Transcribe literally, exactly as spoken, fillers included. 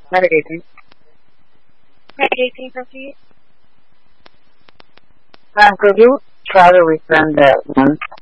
Navigating. Navigating, proceed. Ma'am, could you try to resend that one?